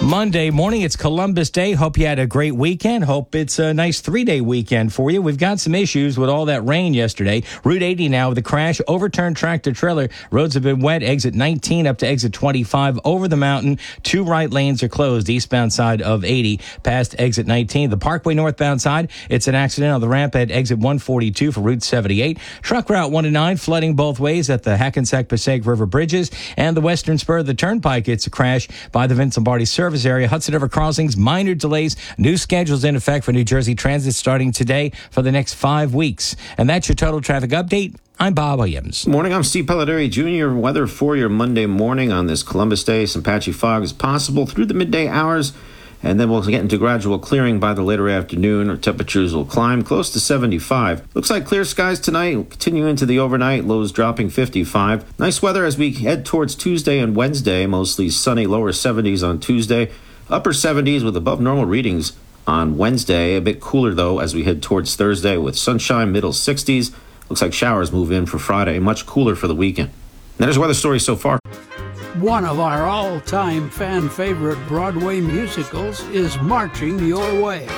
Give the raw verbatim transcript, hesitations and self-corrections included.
Monday morning, it's Columbus Day. Hope you had a great weekend. Hope it's a nice three-day weekend for you. We've got some issues with all that rain yesterday. Route eighty now with a crash, overturned tractor trailer. Roads have been wet. Exit nineteen up to exit twenty-five over the mountain. Two right lanes are closed, eastbound side of eighty past exit nineteen. The Parkway northbound side, it's an accident on the ramp at exit one forty-two for Route seventy-eight. Truck Route one oh nine flooding both ways at the Hackensack-Passaic River bridges. And the western spur of the Turnpike, it's a crash by the Vince Lombardi service area. Hudson River crossings, minor delays. New schedules in effect for New Jersey Transit starting today for the next five weeks. And that's your total traffic update. I'm Bob Williams. Morning, I'm Steve Pelletary, Junior Weather for your Monday morning on this Columbus Day. Some patchy fog is possible through the midday hours, and then we'll get into gradual clearing by the later afternoon. Our temperatures will climb close to seventy-five. Looks like clear skies tonight. We'll continue into the overnight, lows dropping fifty-five. Nice weather as we head towards Tuesday and Wednesday. Mostly sunny, lower seventies on Tuesday, upper seventies with above normal readings on Wednesday. A bit cooler, though, as we head towards Thursday with sunshine, middle sixties. Looks like showers move in for Friday, much cooler for the weekend. And there's weather stories so far. One of our all-time fan favorite Broadway musicals is marching your way.